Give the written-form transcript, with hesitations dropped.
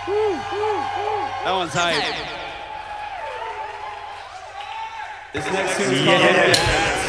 That one's hype. This next tune is called